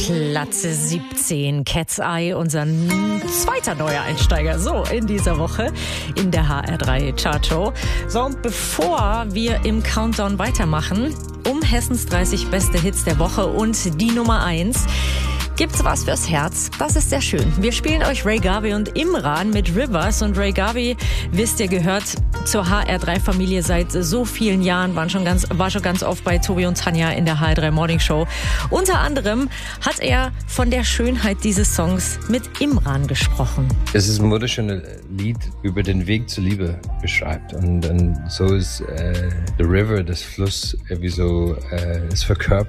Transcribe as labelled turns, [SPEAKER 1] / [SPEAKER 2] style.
[SPEAKER 1] Platz 17, Cat's Eye, unser zweiter neuer Einsteiger, so in dieser Woche in der HR3 Chartshow. So, und bevor wir im Countdown weitermachen, um Hessens 30 beste Hits der Woche und die Nummer 1, gibt's was fürs Herz. Das ist sehr schön. Wir spielen euch Ray Garvey und Imran mit Rivers. Und Ray Garvey, wisst ihr, gehört zur HR3-Familie seit so vielen Jahren, war schon ganz oft bei Tobi und Tanja in der HR3 Morning Show. Unter anderem hat er von der Schönheit dieses Songs mit Imran gesprochen.
[SPEAKER 2] Es ist ein wunderschönes Lied über den Weg zur Liebe beschreibt. Und so ist The River, das Fluss, irgendwie so, es verkörpert